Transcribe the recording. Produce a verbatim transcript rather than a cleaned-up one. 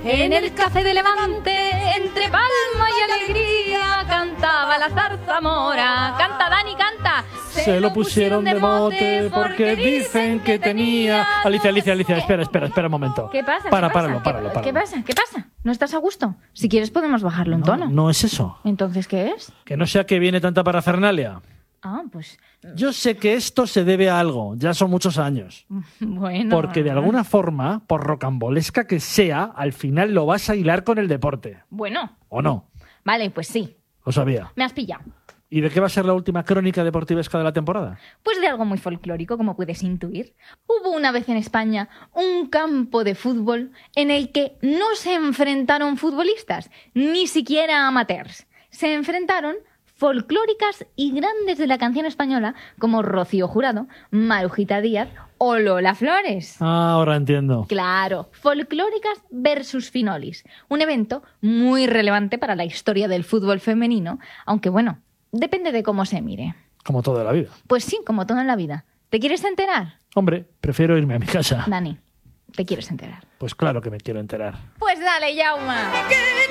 En el café de Levante, entre palma y alegría, cantaba la zarzamora. Canta, Dani, canta. Se lo pusieron de mote porque dicen que tenía... Alicia, Alicia, Alicia, espera, espera, espera un momento. ¿Qué pasa? Para, ¿Qué páralo, pasa? páralo, ¿Qué, páralo. ¿Qué pasa? ¿Qué pasa? ¿No estás a gusto? Si quieres podemos bajarlo un No, tono. no es eso. Entonces, ¿qué es? Que no sea que viene tanta parafernalia. Ah, pues... Yo sé que esto se debe a algo, ya son muchos años. Bueno... Porque de alguna forma, por rocambolesca que sea, al final lo vas a hilar con el deporte. Bueno. ¿O no? Vale, pues sí. Lo sabía. Me has pillado. ¿Y de qué va a ser la última crónica deportivesca de la temporada? Pues de algo muy folclórico, como puedes intuir. Hubo una vez en España un campo de fútbol en el que no se enfrentaron futbolistas, ni siquiera amateurs. Se enfrentaron folclóricas y grandes de la canción española como Rocío Jurado, Marujita Díaz o Lola Flores. Ah, ahora entiendo. Claro, folclóricas versus finolis. Un evento muy relevante para la historia del fútbol femenino, aunque bueno, depende de cómo se mire. Como todo en la vida. Pues sí, como todo en la vida. ¿Te quieres enterar? Hombre, prefiero irme a mi casa. Dani, ¿te quieres enterar? Pues claro que me quiero enterar. Pues dale, Yauma.